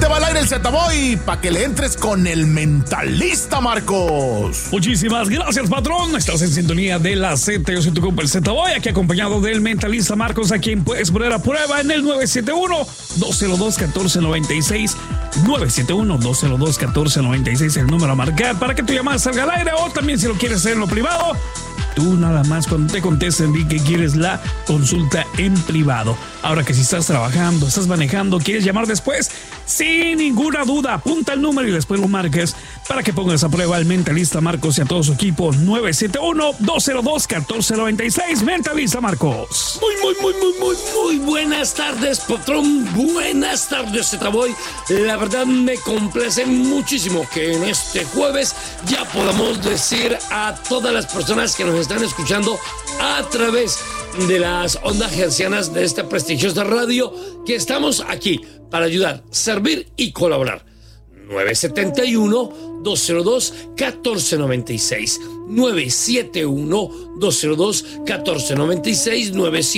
te va al aire el Z-Boy para que le entres con el mentalista, Marcos. Muchísimas gracias, patrón. Estás en sintonía de la Z. Yo soy tu compa el Z-Boy, aquí acompañado del mentalista Marcos, a quien puedes poner a prueba en el 971-202-1496. 971-202-1496, el número a marcar para que tu llamada salga al aire, o también si lo quieres hacer en lo privado, tú nada más cuando te contesten di que quieres la consulta en privado. Ahora que si estás trabajando, estás manejando, quieres llamar después, sin ninguna duda, apunta el número y después lo marques para que pongas a prueba al mentalista Marcos y a todo su equipo. 971-202-1496, mentalista Marcos. Muy buenas tardes, patrón. Buenas tardes, Z-Boy. La verdad me complace muchísimo que en este jueves ya podamos decir a todas las personas que nos están escuchando a través de las ondas hercianas de esta prestigiosa radio que estamos aquí para ayudar, servir y colaborar. 971-202-1496. 971-202-1496.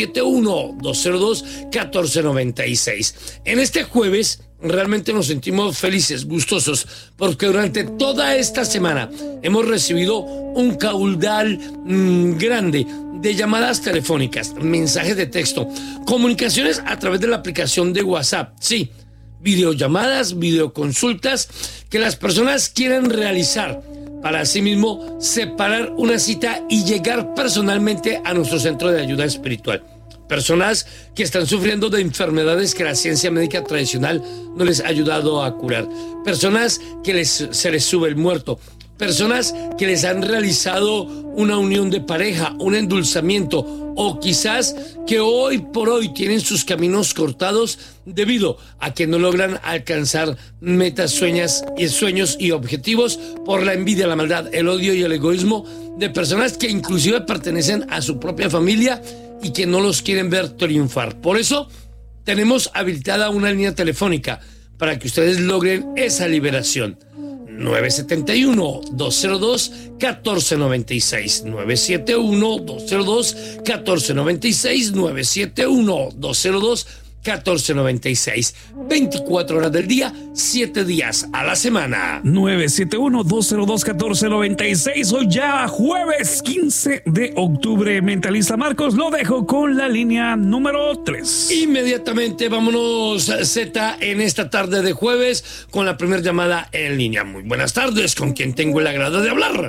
971-202-1496. En este jueves realmente nos sentimos felices, gustosos, porque durante toda esta semana hemos recibido un caudal grande de llamadas telefónicas, mensajes de texto, comunicaciones a través de la aplicación de WhatsApp. Sí, videollamadas, videoconsultas que las personas quieren realizar para asimismo separar una cita y llegar personalmente a nuestro centro de ayuda espiritual. Personas que están sufriendo de enfermedades que la ciencia médica tradicional no les ha ayudado a curar. Personas que se les sube el muerto. Personas que les han realizado una unión de pareja, un endulzamiento, o quizás que hoy por hoy tienen sus caminos cortados debido a que no logran alcanzar metas, sueños y objetivos por la envidia, la maldad, el odio y el egoísmo de personas que inclusive pertenecen a su propia familia y que no los quieren ver triunfar. Por eso tenemos habilitada una línea telefónica para que ustedes logren esa liberación. 971-202-1496. 971-202-1496. 971-202-1496. 24 horas del día, 7 días a la semana. 971-202-1496. Hoy ya jueves 15 de octubre. Mentalista Marcos, lo dejo con la línea número 3. Inmediatamente vámonos, Z, en esta tarde de jueves con la primera llamada en línea. Muy buenas tardes, ¿con quién tengo el agrado de hablar?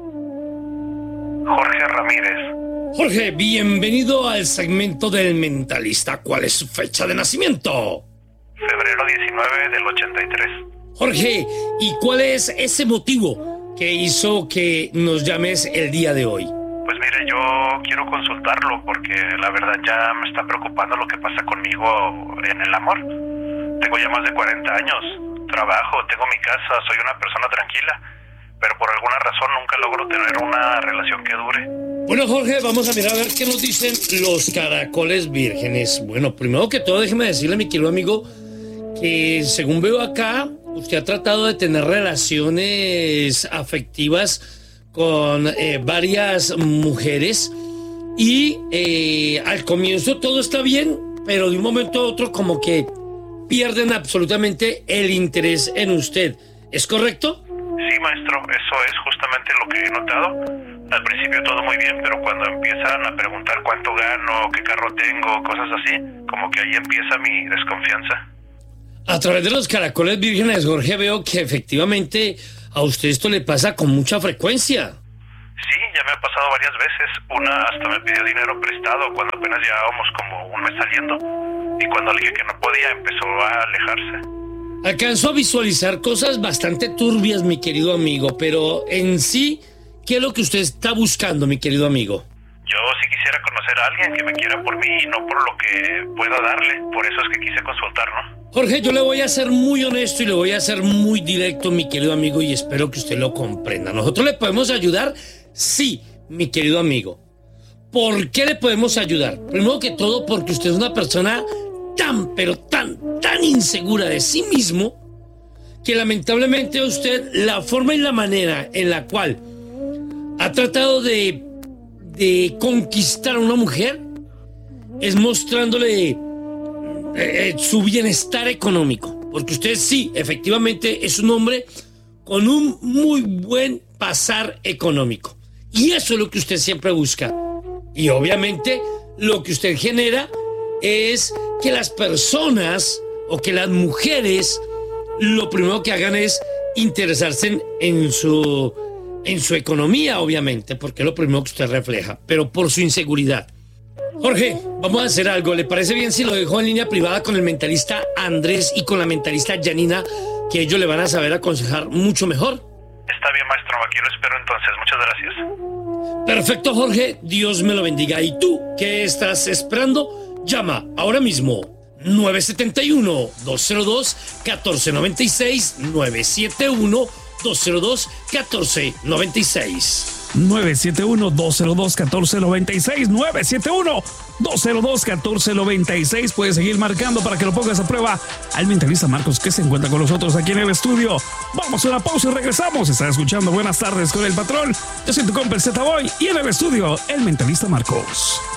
Jorge Ramírez. Jorge, bienvenido al segmento del mentalista. ¿Cuál es su fecha de nacimiento? Febrero 19 del 83. Jorge, ¿y cuál es ese motivo que hizo que nos llames el día de hoy? Pues mire, yo quiero consultarlo porque la verdad ya me está preocupando lo que pasa conmigo en el amor. Tengo ya más de 40 años, trabajo, tengo mi casa, soy una persona tranquila, pero por alguna razón nunca logro tener una relación que dure. Bueno, Jorge, vamos a mirar a ver qué nos dicen los caracoles vírgenes. Bueno, primero que todo, déjeme decirle, mi querido amigo, que según veo acá, usted ha tratado de tener relaciones afectivas con varias mujeres y al comienzo todo está bien, pero de un momento a otro como que pierden absolutamente el interés en usted. ¿Es correcto? Sí, maestro, eso es justamente lo que he notado. Al principio todo muy bien, pero cuando empiezan a preguntar cuánto gano, qué carro tengo, cosas así, como que ahí empieza mi desconfianza. A través de los caracoles vírgenes, Jorge, veo que efectivamente a usted esto le pasa con mucha frecuencia. Sí, ya me ha pasado varias veces. Una hasta me pidió dinero prestado cuando apenas llevábamos como un mes saliendo. Y cuando le dije que no podía, empezó a alejarse. Alcanzo a visualizar cosas bastante turbias, mi querido amigo, pero en sí, ¿qué es lo que usted está buscando, mi querido amigo? Yo sí quisiera conocer a alguien que me quiera por mí y no por lo que pueda darle. Por eso es que quise consultarlo. Jorge, yo le voy a ser muy honesto y le voy a ser muy directo, mi querido amigo, y espero que usted lo comprenda. ¿Nosotros le podemos ayudar? Sí, mi querido amigo. ¿Por qué le podemos ayudar? Primero que todo, porque usted es una persona pero tan insegura de sí mismo, que lamentablemente usted, la forma y la manera en la cual ha tratado de conquistar a una mujer es mostrándole su bienestar económico. porque usted sí, efectivamente, es un hombre con un muy buen pasar económico. Y eso es lo que usted siempre busca. Y obviamente lo que usted genera es que las personas o que las mujeres lo primero que hagan es interesarse en su economía, obviamente, porque es lo primero que usted refleja, pero por su inseguridad. Jorge, vamos a hacer algo. ¿Le parece bien si lo dejo en línea privada con el mentalista Andrés y con la mentalista Janina, que ellos le van a saber aconsejar mucho mejor? Está bien, maestro, aquí lo espero entonces. Muchas gracias. Perfecto, Jorge, Dios me lo bendiga. ¿Y tú qué estás esperando? Llama ahora mismo 971-202-1496, 971-202-1496. 971-202-1496, 971-202-1496. Puedes seguir marcando para que lo pongas a prueba al mentalista Marcos, que se encuentra con nosotros aquí en el estudio. Vamos a una pausa y regresamos. Estás escuchando Buenas Tardes con el Patrón. Yo soy tu compa el Z-Boy y en el estudio el mentalista Marcos.